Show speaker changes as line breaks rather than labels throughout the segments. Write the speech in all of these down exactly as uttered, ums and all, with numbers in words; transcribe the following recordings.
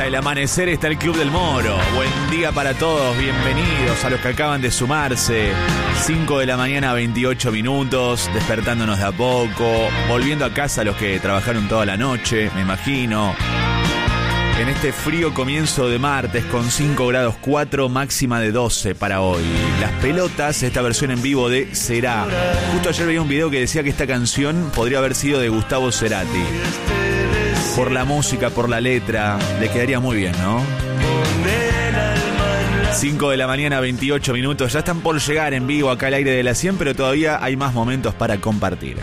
Hasta el amanecer está el Club del Moro. Buen día para todos, bienvenidos a los que acaban de sumarse. cinco de la mañana, veintiocho minutos, despertándonos de a poco, volviendo a casa los que trabajaron toda la noche, me imagino. En este frío comienzo de martes con cinco grados cuatro, máxima de doce para hoy. Las Pelotas, esta versión en vivo de Será. Justo ayer veía un video que decía que esta canción podría haber sido de Gustavo Cerati. Por la música, por la letra, le quedaría muy bien, ¿no? cinco de la mañana, veintiocho minutos. Ya están por llegar en vivo acá al aire de la cien, pero todavía hay más momentos para compartir.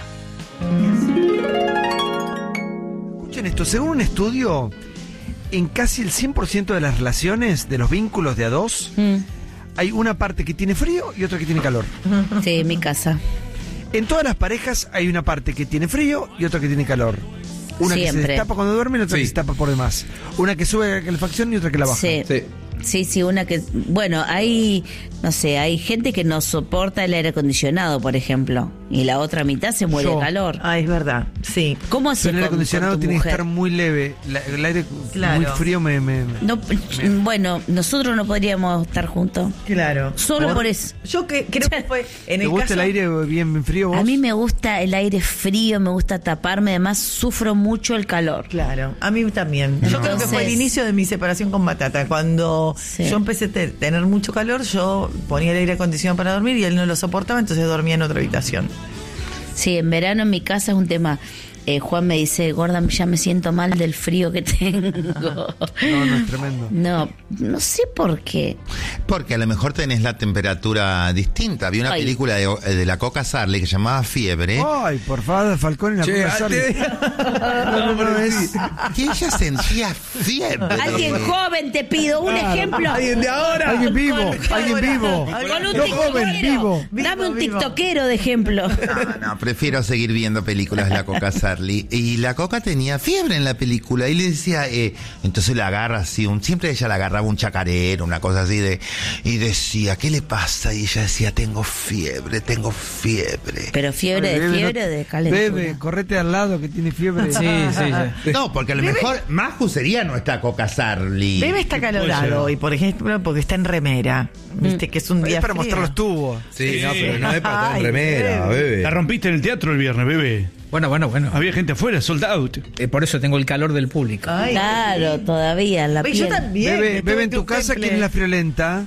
Escuchen esto, según un estudio, en casi el cien por ciento de las relaciones, de los vínculos de a dos, mm. hay una parte que tiene frío y otra que tiene calor.
Sí, en mi casa.
En todas las parejas hay una parte que tiene frío y otra que tiene calor. Una Siempre. que se destapa cuando duerme y otra sí. que se tapa por demás. Una que sube la calefacción y otra que la baja.
Sí. Sí. Sí, sí, una que... Bueno, hay, no sé, hay gente que no soporta el aire acondicionado, por ejemplo, y la otra mitad se muere de calor.
Ah, es verdad, sí.
¿Cómo hace
el aire acondicionado tiene mujer? que estar muy leve. La, el aire claro. muy frío me... me,
no,
me...
Bueno, nosotros no podríamos estar juntos.
Claro.
Solo
¿Por?
por eso.
Yo que, creo que fue en
el
el
¿Te gusta
caso...
el aire bien frío vos?
A mí me gusta el aire frío, me gusta taparme, además sufro mucho el calor.
Claro, a mí también. No. Yo creo que fue el inicio de mi separación con Batata. Cuando sí. yo empecé a tener mucho calor, yo ponía el aire acondicionado para dormir y él no lo soportaba, entonces dormía en otra habitación.
Sí, en verano en mi casa es un tema. Eh, Juan me dice, gorda, ya me siento mal del frío que tengo.
No, no es tremendo.
No, no sé por qué.
Porque a lo mejor tenés la temperatura distinta. Vi una Ay. película de, de la Coca Sarli que se llamaba Fiebre.
Ay, por favor, Falcón y la che, Coca Sarli.
no, no, no, es que ella sentía fiebre.
Alguien joven te pido, un ah, ejemplo.
Alguien de ahora. Alguien vivo, con, alguien vivo.
Con un
no joven, vivo.
Dame un tiktokero de ejemplo.
No, no, prefiero seguir viendo películas de la Coca Sarli. Y la Coca tenía fiebre en la película y le decía, eh, entonces la agarra así, un, siempre ella la agarraba un chacarero, una cosa así de, y decía, ¿qué le pasa? Y ella decía, tengo fiebre, tengo fiebre.
Pero fiebre Ay, de bebe, fiebre no, de calentura.
Bebe, correte al lado que tiene fiebre.
Sí, sí, sí. No, porque a lo
Bebe,
mejor Maju sería nuestra Coca Sarli.
Bebe está calorado hoy, por ejemplo, porque está en remera. Viste que es un día
es para
frío.
mostrar los tubos.
Sí, sí, no, pero no es para estar en remera,
bebe.
bebe.
La rompiste en el teatro el viernes, bebé.
Bueno, bueno, bueno.
Había gente afuera, sold out.
Eh, por eso tengo el calor del público.
Ay, claro, sí. todavía la
Oye,
piel.
Yo también.
Bebe, bebe en tu casa, ¿quién es la friolenta?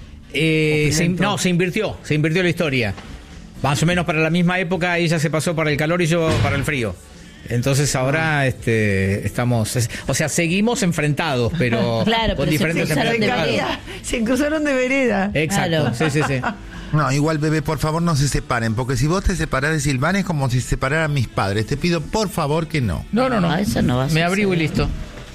Eh, se, no, se invirtió, se invirtió la historia. Más o menos para la misma época ella se pasó para el calor y yo para el frío. Entonces ahora ah. este, estamos, es, o sea, seguimos enfrentados, pero
claro,
con
pero
diferentes
se cruzaron, de
vereda. se cruzaron de vereda.
Exacto,
claro.
sí, sí, sí.
No, igual, bebé, por favor no se separen, porque si vos te separás de Silvana es como si se separaran mis padres. Te pido, por favor, que no.
No, no, no.
no eso no va a
Me abrigo y listo.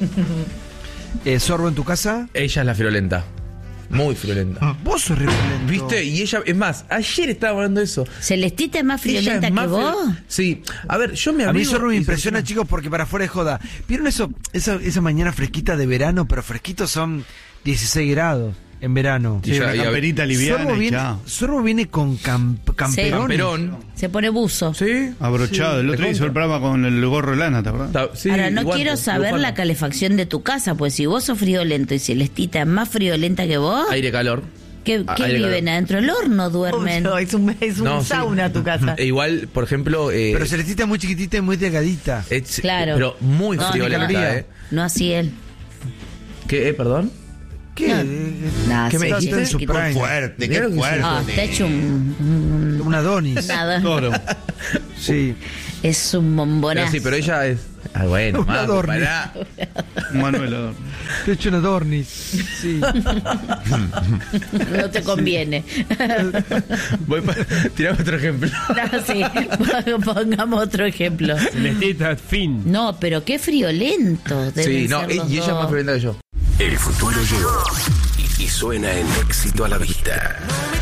eh, ¿Sorbo en tu casa?
Ella es la friolenta. Muy friolenta.
Ah, vos sos friolento.
¿Viste? Y ella, es más, ayer estaba hablando de eso.
¿Celestita es más friolenta es más que vos? Friol...
Sí. A ver, yo me abrigo...
A mí Sorbo me impresiona, chicos, porque para afuera de joda. ¿Vieron eso? Esa, esa mañana fresquita de verano, pero fresquitos son dieciséis grados. En verano.
Sí, una camperita liviana.
Sorbo viene,
ya.
Sorbo viene con camp, camperón.
Sí.
Camperón.
Se pone buzo.
Sí, abrochado. Sí, el otro día hizo el programa con el gorro de lana, ¿te acuerdas?
Sí,
Ahora, no
igual,
quiero saber la calefacción de tu casa, pues si vos sos friolento y Celestita es más friolenta que vos.
Aire calor.
¿Qué, qué viven? Calor. ¿Adentro del horno duermen?
Oh, no, es un, es un no, sauna sí. tu casa.
E igual, por ejemplo... Eh,
pero Celestita es muy chiquitita y muy delgadita.
Es,
claro.
Pero muy
no,
friolenta, ¿eh?
No así él.
¿Qué, eh, perdón?
¿Qué?
No,
¿Qué
me
dijiste? Qué fuerte, qué fuerte.
Ah, te ha hecho un...
un Adonis.
Nada.
Toro.
Sí.
Es un bombonazo.
Pero sí, pero ella es... Ah, bueno,
un Adornis.
Manuel Adornis.
Te he hecho un Adornis. Sí.
No te conviene.
Voy para... Tirame otro ejemplo.
No, sí. Pongamos otro ejemplo.
Celestita, fin.
No, pero qué friolento.
Sí, no, y ella es más friolenta que yo.
El futuro llegó y, y suena en Éxito a la Vista.